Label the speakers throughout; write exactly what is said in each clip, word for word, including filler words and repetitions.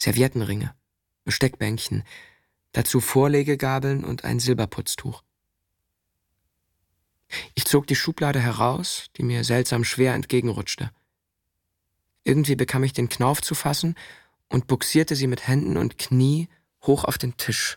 Speaker 1: Serviettenringe, Besteckbänkchen, dazu Vorlegegabeln und ein Silberputztuch. Ich zog die Schublade heraus, die mir seltsam schwer entgegenrutschte. Irgendwie bekam ich den Knauf zu fassen und buxierte sie mit Händen und Knie hoch auf den Tisch.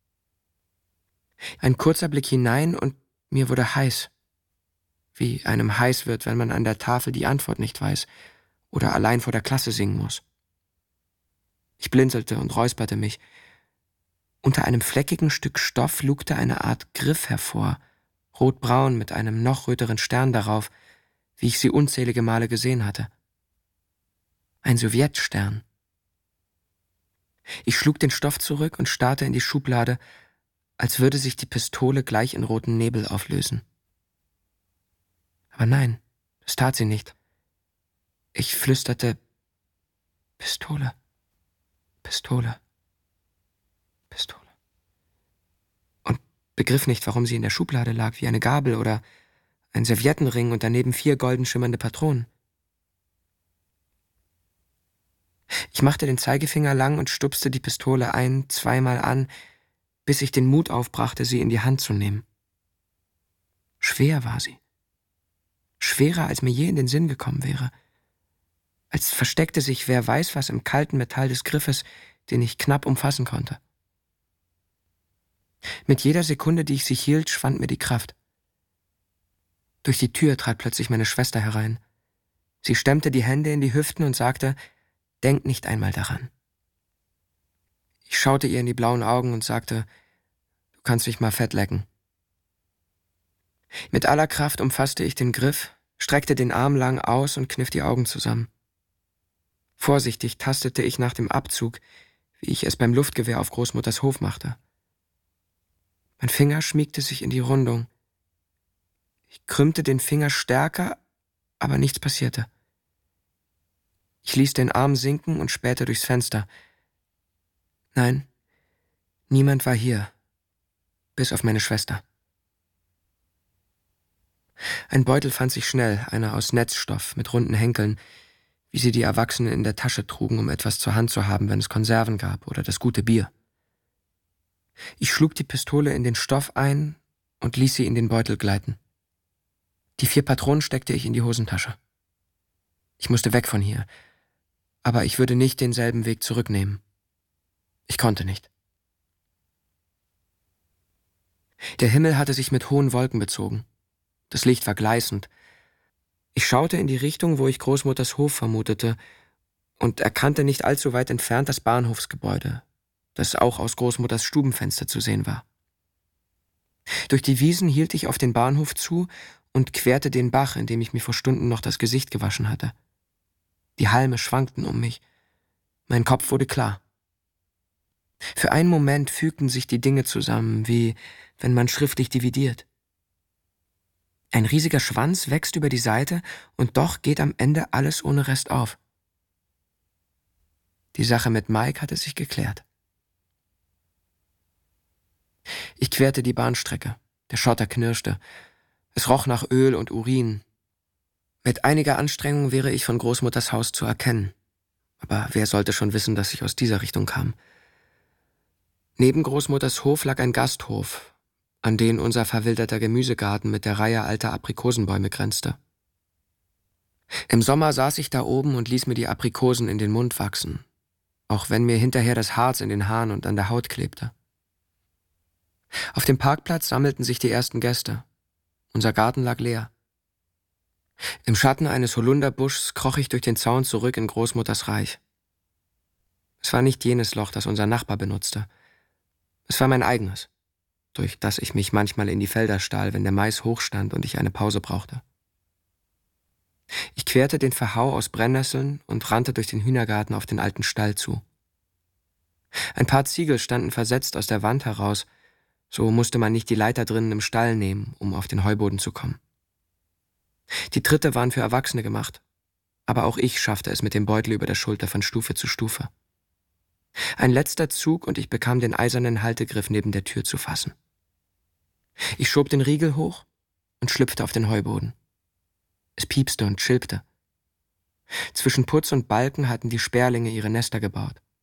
Speaker 1: Ein kurzer Blick hinein und mir wurde heiß. Wie einem heiß wird, wenn man an der Tafel die Antwort nicht weiß oder allein vor der Klasse singen muss. Ich blinzelte und räusperte mich. Unter einem fleckigen Stück Stoff lugte eine Art Griff hervor, rotbraun mit einem noch röteren Stern darauf, wie ich sie unzählige Male gesehen hatte. Ein Sowjetstern. Ich schlug den Stoff zurück und starrte in die Schublade, als würde sich die Pistole gleich in roten Nebel auflösen. Aber nein, das tat sie nicht. Ich flüsterte: Pistole, Pistole, Pistole. Und begriff nicht, warum sie in der Schublade lag, wie eine Gabel oder ein Serviettenring und daneben vier golden schimmernde Patronen. Ich machte den Zeigefinger lang und stupste die Pistole ein-, zweimal an, bis ich den Mut aufbrachte, sie in die Hand zu nehmen. Schwer war sie. Schwerer, als mir je in den Sinn gekommen wäre. Als versteckte sich wer weiß was im kalten Metall des Griffes, den ich knapp umfassen konnte. Mit jeder Sekunde, die ich sie hielt, schwand mir die Kraft. Durch die Tür trat plötzlich meine Schwester herein. Sie stemmte die Hände in die Hüften und sagte: »Denk nicht einmal daran.« Ich schaute ihr in die blauen Augen und sagte: »Du kannst mich mal fett lecken.« Mit aller Kraft umfasste ich den Griff, streckte den Arm lang aus und kniff die Augen zusammen. Vorsichtig tastete ich nach dem Abzug, wie ich es beim Luftgewehr auf Großmutters Hof machte. Mein Finger schmiegte sich in die Rundung. Ich krümmte den Finger stärker, aber nichts passierte. Ich ließ den Arm sinken und spähte durchs Fenster. Nein, niemand war hier, bis auf meine Schwester. Ein Beutel fand sich schnell, einer aus Netzstoff mit runden Henkeln, wie sie die Erwachsenen in der Tasche trugen, um etwas zur Hand zu haben, wenn es Konserven gab oder das gute Bier. Ich schlug die Pistole in den Stoff ein und ließ sie in den Beutel gleiten. Die vier Patronen steckte ich in die Hosentasche. Ich musste weg von hier, aber ich würde nicht denselben Weg zurücknehmen. Ich konnte nicht. Der Himmel hatte sich mit hohen Wolken bezogen. Das Licht war gleißend. Ich schaute in die Richtung, wo ich Großmutters Hof vermutete, und erkannte nicht allzu weit entfernt das Bahnhofsgebäude, das auch aus Großmutters Stubenfenster zu sehen war. Durch die Wiesen hielt ich auf den Bahnhof zu und querte den Bach, in dem ich mir vor Stunden noch das Gesicht gewaschen hatte. Die Halme schwankten um mich. Mein Kopf wurde klar. Für einen Moment fügten sich die Dinge zusammen, wie wenn man schriftlich dividiert. Ein riesiger Schwanz wächst über die Seite und doch geht am Ende alles ohne Rest auf. Die Sache mit Mike hatte sich geklärt. Ich querte die Bahnstrecke. Der Schotter knirschte. Es roch nach Öl und Urin. Mit einiger Anstrengung wäre ich von Großmutters Haus zu erkennen. Aber wer sollte schon wissen, dass ich aus dieser Richtung kam? Neben Großmutters Hof lag ein Gasthof, an den unser verwilderter Gemüsegarten mit der Reihe alter Aprikosenbäume grenzte. Im Sommer saß ich da oben und ließ mir die Aprikosen in den Mund wachsen, auch wenn mir hinterher das Harz in den Haaren und an der Haut klebte. Auf dem Parkplatz sammelten sich die ersten Gäste. Unser Garten lag leer. Im Schatten eines Holunderbuschs kroch ich durch den Zaun zurück in Großmutters Reich. Es war nicht jenes Loch, das unser Nachbar benutzte. Es war mein eigenes, durch das ich mich manchmal in die Felder stahl, wenn der Mais hochstand und ich eine Pause brauchte. Ich querte den Verhau aus Brennnesseln und rannte durch den Hühnergarten auf den alten Stall zu. Ein paar Ziegel standen versetzt aus der Wand heraus, so musste man nicht die Leiter drinnen im Stall nehmen, um auf den Heuboden zu kommen. Die Tritte waren für Erwachsene gemacht, aber auch ich schaffte es mit dem Beutel über der Schulter von Stufe zu Stufe. Ein letzter Zug und ich bekam den eisernen Haltegriff neben der Tür zu fassen. Ich schob den Riegel hoch und schlüpfte auf den Heuboden. Es piepste und schilpte. Zwischen Putz und Balken hatten die Sperlinge ihre Nester gebaut.